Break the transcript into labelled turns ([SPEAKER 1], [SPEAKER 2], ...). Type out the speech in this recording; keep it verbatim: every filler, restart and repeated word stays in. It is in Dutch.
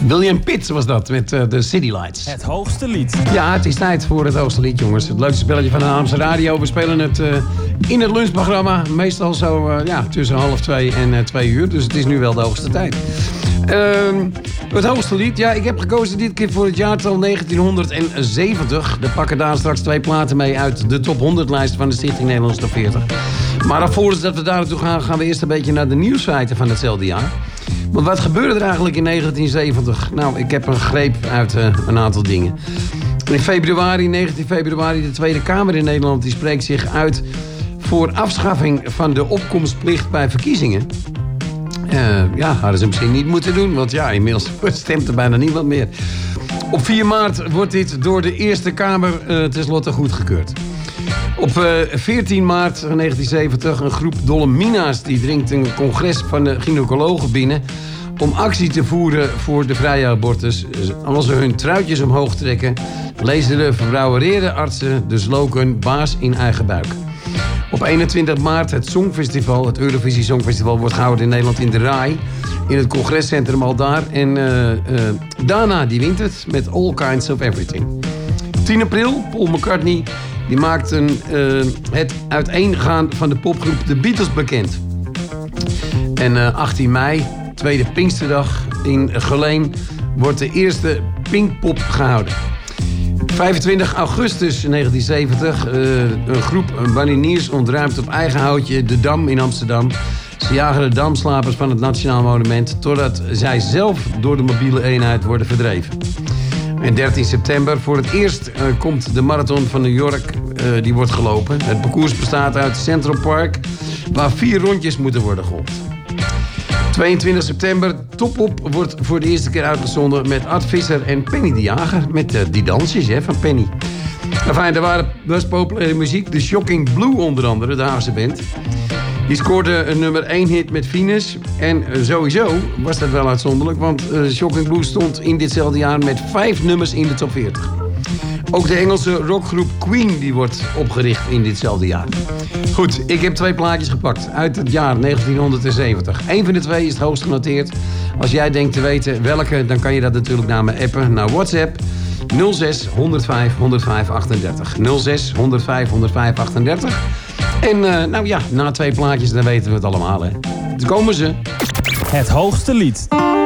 [SPEAKER 1] William Pitt was dat, met uh, de City Lights.
[SPEAKER 2] Het hoogste lied.
[SPEAKER 1] Ja, het is tijd voor het hoogste lied, jongens. Het leukste spelletje van de Haarlemse Radio. We spelen het uh, in het lunchprogramma. Meestal zo uh, ja, tussen half twee en uh, twee uur. Dus het is nu wel de hoogste tijd. Uh, het hoogste lied. Ja, ik heb gekozen dit keer voor het jaartal negentienhonderdzeventig. Er pakken daar straks twee platen mee uit de top honderd lijst van de Stichting Nederlands Top veertig. Maar alvorens dat we daar naartoe gaan, gaan we eerst een beetje naar de nieuwsfeiten van hetzelfde jaar. Want wat gebeurde er eigenlijk in negentien zeventig? Nou, ik heb een greep uit uh, een aantal dingen. In februari, negentien februari, de Tweede Kamer in Nederland... die spreekt zich uit voor afschaffing van de opkomstplicht bij verkiezingen. Uh, ja, hadden ze misschien niet moeten doen, want ja, inmiddels stemt er bijna niemand meer. Op vier maart wordt dit door de Eerste Kamer uh, tenslotte goedgekeurd. Op uh, veertien maart negentien zeventig, een groep Dolomina's die dringt een congres van de gynaecologen binnen om actie te voeren voor de vrije abortus. Als ze hun truitjes omhoog trekken, lezen de verbrouwereerde artsen de slogan baas in eigen buik. Op eenentwintig maart het Songfestival, het Eurovisie Songfestival, wordt gehouden in Nederland in de Rai, in het congrescentrum al daar. En uh, uh, Dana die wint het met All Kinds of Everything. tien april, Paul McCartney die maakt een, uh, het uiteengaan van de popgroep The Beatles bekend. En uh, achttien mei, tweede Pinksterdag in Geleen, wordt de eerste Pinkpop gehouden. vijfentwintig augustus negentien zeventig, uh, een groep Baniniers ontruimt op eigen houtje de Dam in Amsterdam. Ze jagen de damslapers van het Nationaal Monument totdat zij zelf door de mobiele eenheid worden verdreven. En dertien september, voor het eerst uh, komt de marathon van New York, uh, die wordt gelopen. Het parcours bestaat uit Central Park, waar vier rondjes moeten worden geholpen. tweeëntwintig september, Top Op wordt voor de eerste keer uitgezonden met Art Visser en Penny de Jager. Met uh, die dansjes hè, van Penny. Enfin, er waren best populaire muziek. De Shocking Blue onder andere, de Haagse band. Die scoorde een nummer één hit met Venus. En uh, sowieso was dat wel uitzonderlijk, want uh, Shocking Blue stond in ditzelfde jaar met vijf nummers in de top veertig. Ook de Engelse rockgroep Queen die wordt opgericht in ditzelfde jaar. Goed, ik heb twee plaatjes gepakt uit het jaar negentienhonderdzeventig. Eén van de twee is het hoogst genoteerd. Als jij denkt te weten welke, dan kan je dat natuurlijk naar me appen. Naar WhatsApp nul zes honderdvijf honderdvijf achtendertig. nul zes honderdvijf honderdvijf achtendertig. En uh, nou ja, na twee plaatjes dan weten we het allemaal hè. Dan komen ze.
[SPEAKER 2] Het hoogste lied.